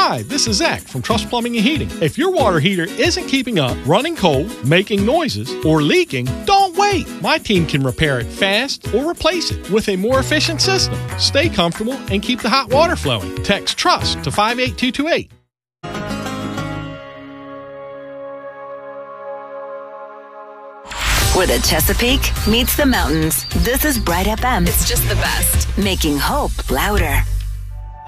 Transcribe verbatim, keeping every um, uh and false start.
Hi, this is Zach from Trust Plumbing and Heating. If your water heater isn't keeping up, running cold, making noises, or leaking, don't wait. My team can repair it fast or replace it with a more efficient system. Stay comfortable and keep the hot water flowing. Text TRUST to five eight two two eight. Where the Chesapeake meets the mountains. This is Bright F M. It's just the best. Making hope louder.